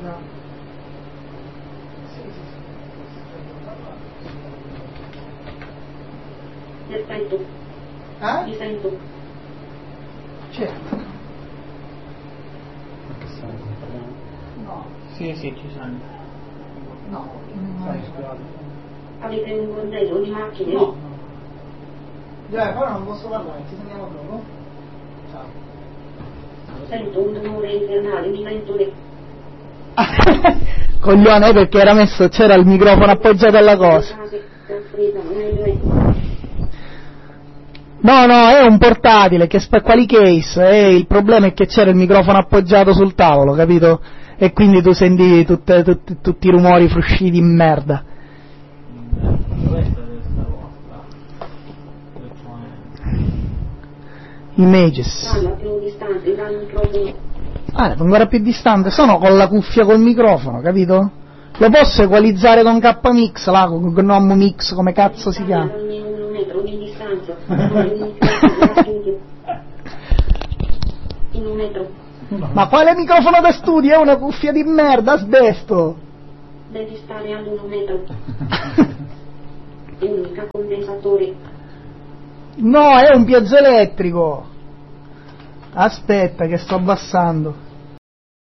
Stai tu. Mi stai tu. Certo. No. Sì, ci sento. No. Avete un bordello di macchine? No. Già, però non posso parlare, ci sentiamo dopo. Ciao. Sento un rumore infernale, mi sento le... Coglione, perché c'era il microfono appoggiato alla cosa. No, è un portatile, quali case? Il problema è che c'era il microfono appoggiato sul tavolo, capito? E quindi tu sentivi tutti i rumori frusci di merda. Images. Più distante, dal microfono. Ancora più distante, sono con la cuffia col microfono, capito? Lo posso equalizzare con KMix, là, con GNOME Mix, come cazzo si chiama? Un metro di distanza. In un metro. Ma quale microfono da studio? È una cuffia di merda, asbesto! Devi stare ad 1 metro. È un condensatore. No, è un piezoelettrico. Aspetta che sto abbassando.